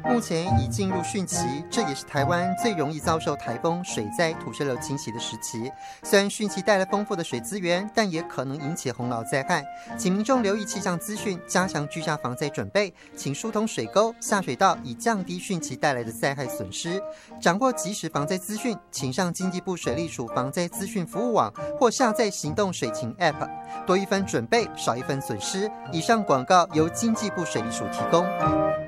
目前已进入汛期，这也是台湾最容易遭受台风、水灾、土石流侵袭的时期。虽然汛期带来丰富的水资源，但也可能引起洪涝灾害，请民众留意气象资讯，加强居家防灾准备，请疏通水沟、下水道，以降低汛期带来的灾害损失。掌握即时防灾资讯，请上经济部水利署防灾资讯服务网或下载行动水情 App， 多一分准备，少一分损失。以上广告由经济部水利署提供。